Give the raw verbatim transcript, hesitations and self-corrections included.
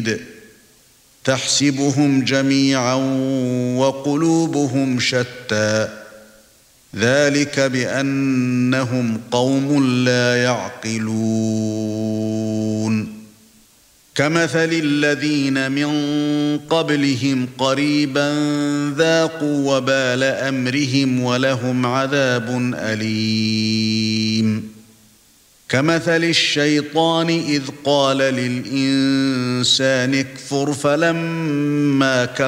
شديد تحسبهم جميعا وقلوبهم شتى ذلك بأنهم قوم لا يعقلون كمثل الذين من قبلهم قريبا ذاقوا وبال أمرهم ولهم عذاب أليم كمثل الشيطان إذ قال للإنسان اكفر فلما كفر